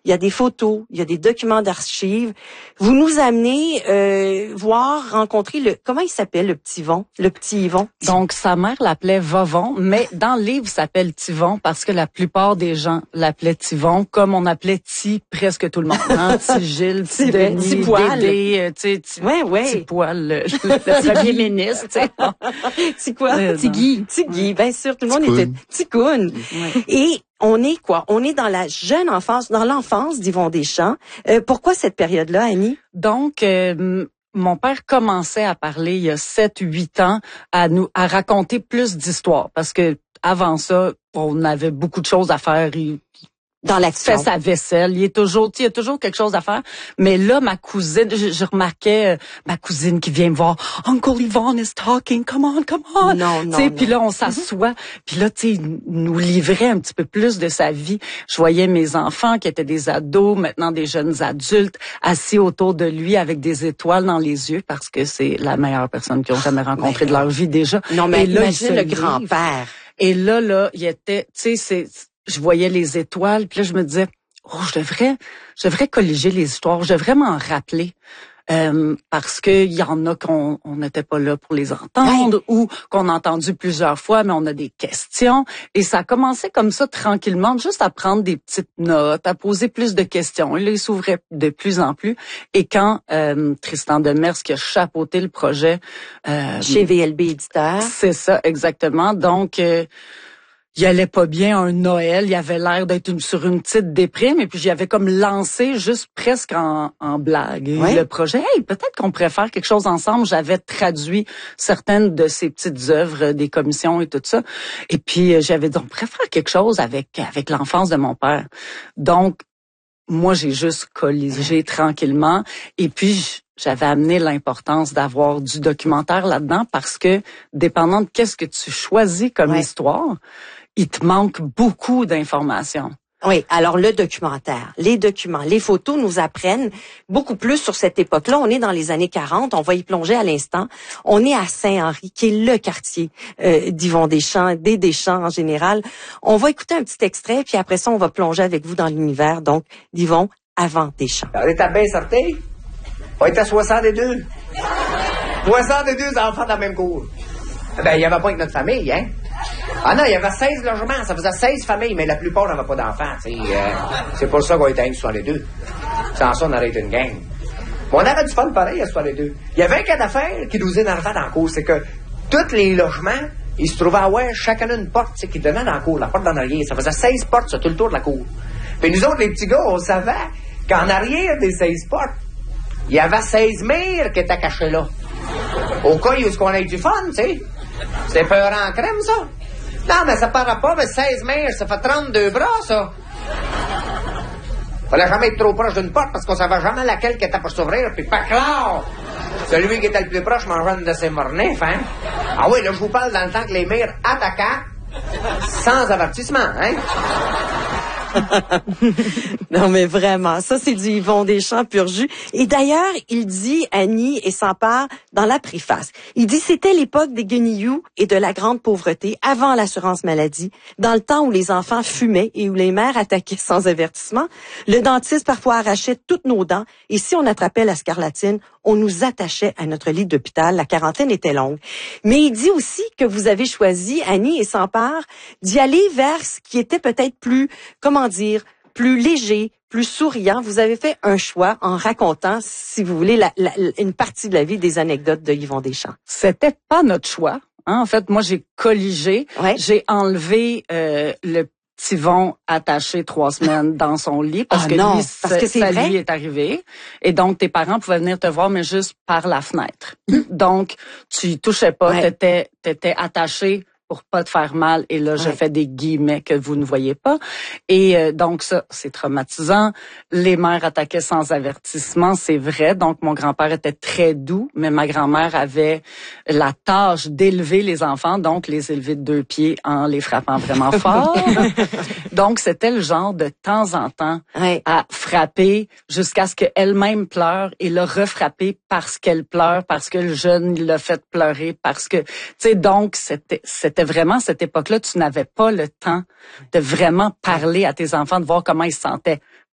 il y a des photos, il y a des documents d'archives. Vous nous amenez rencontrer comment il s'appelle le petit Yvon? Donc sa mère l'appelait Vovon, mais dans le livre il s'appelle Tivon parce que la plupart des gens l'appelaient Tivon, comme on appelait presque tout le monde, hein? Petit Gilles, petit Denis, Petit Poil, petit Poil, le premier ministre, tu sais. Petit quoi? Petit Guy. Petit Guy, bien sûr, tout le monde était petit Coon. Ouais. Et on est quoi? On est dans la jeune enfance, dans l'enfance d'Yvon Deschamps. Pourquoi cette période-là, Annie? Donc, mon père commençait à parler il y a 7-8 ans à raconter plus d'histoires parce que avant ça, on avait beaucoup de choses à faire. Dans l'action. Fait sa vaisselle, il y a toujours quelque chose à faire. Mais là, ma cousine, je remarquais ma cousine qui vient me voir. Uncle Yvon is talking, come on. Non. Puis là, on s'assoit. Puis là, tu sais, il nous livrait un petit peu plus de sa vie. Je voyais mes enfants qui étaient des ados, maintenant des jeunes adultes, assis autour de lui avec des étoiles dans les yeux parce que c'est la meilleure personne qu'ils ont jamais rencontrée de leur vie déjà. Non, mais là, imagine le grand-père. Et là, il était, tu sais, je voyais les étoiles, puis là, je me disais, je devrais colliger les histoires, je devrais m'en rappeler. Parce que il y en a qu'on n'était pas là pour les entendre ou qu'on a entendu plusieurs fois, mais on a des questions. Et ça a commencé comme ça, tranquillement, juste à prendre des petites notes, à poser plus de questions. Et là, il s'ouvrait de plus en plus. Et quand Tristan Demers, qui a chapeauté le projet... chez VLB Éditeur. C'est ça, exactement. Donc... il allait pas bien un Noël, il avait l'air d'être sur une petite déprime et puis j'y avais comme lancé juste presque en blague le projet. Hey, peut-être qu'on pourrait faire quelque chose ensemble. J'avais traduit certaines de ses petites œuvres, des commissions et tout ça. Et puis j'avais dit on pourrait faire quelque chose avec l'enfance de mon père. Donc moi j'ai juste colligé tranquillement et puis j'avais amené l'importance d'avoir du documentaire là-dedans parce que dépendant de qu'est-ce que tu choisis comme histoire, il te manque beaucoup d'informations. Oui, alors le documentaire, les documents, les photos nous apprennent beaucoup plus sur cette époque-là. On est dans les années 40, on va y plonger à l'instant. On est à Saint-Henri, qui est le quartier d'Yvon Deschamps, des Deschamps en général. On va écouter un petit extrait, puis après ça, on va plonger avec vous dans l'univers, donc d'Yvon avant Deschamps. On est à bien sorti. On était à 62. 62 enfants dans la même cour. Ben, il n'y avait pas que notre famille, hein? Ah non, il y avait 16 logements, ça faisait 16 familles, mais la plupart n'avaient pas d'enfants, tu sais. C'est pour ça qu'on était à 62. Sans ça, on aurait été une gang. Mais on avait du fun pareil à 62. Il y avait un cas d'affaires qui nous énervait dans la cour, c'est que tous les logements, ils se trouvaient à chacun une porte, tu sais, qui donnait dans la cour, la porte d'en arrière. Ça faisait 16 portes sur tout le tour de la cour. Puis nous autres, les petits gars, on savait qu'en arrière des 16 portes, il y avait 16 mères qui étaient cachées là. Au cas où on ait du fun, tu sais. C'est peur en crème, ça. Non, mais ça paraît pas, mais 16 mères, ça fait 32 bras, ça. Fallait jamais être trop proche d'une porte parce qu'on savait jamais laquelle qui était pour s'ouvrir, puis pas clair. Celui qui était le plus proche mangeait une de ses mornifs, hein. Ah oui, là, je vous parle dans le temps que les mères attaquaient sans avertissement, hein. Non, mais vraiment, ça, c'est du Yvon Deschamps pur jus. Et d'ailleurs, il dit, Annie, et s'empare dans la préface, il dit, c'était l'époque des guenilloux et de la grande pauvreté, avant l'assurance maladie, dans le temps où les enfants fumaient et où les mères attaquaient sans avertissement. Le dentiste parfois arrachait toutes nos dents, et si on attrapait la scarlatine, on nous attachait à notre lit d'hôpital. La quarantaine était longue. Mais il dit aussi que vous avez choisi, Annie et s'empare, d'y aller vers ce qui était peut-être plus, plus léger, plus souriant. Vous avez fait un choix en racontant, si vous voulez, une partie de la vie des anecdotes de Yvon Deschamps. C'était pas notre choix. Hein? En fait, moi, j'ai colligé. Ouais. J'ai enlevé le petit Yvon attaché 3 semaines dans son lit parce que non, lui, parce que ça vrai? lui est arrivé. Et donc, tes parents pouvaient venir te voir, mais juste par la fenêtre. Donc, tu y touchais pas, t'étais attaché pour pas te faire mal. Et là, je fais des guillemets que vous ne voyez pas. Et donc ça, c'est traumatisant. Les mères attaquaient sans avertissement, c'est vrai. Donc, mon grand-père était très doux, mais ma grand-mère avait la tâche d'élever les enfants, donc les élever de 2 pieds en les frappant vraiment fort. Donc, c'était le genre de temps en temps à frapper jusqu'à ce qu'elle-même pleure et le refrapper parce qu'elle pleure, parce que le jeune l'a fait pleurer, parce que, tu sais, donc, c'était vraiment cette époque-là, tu n'avais pas le temps de vraiment parler à tes enfants, de voir comment ils se sentaient.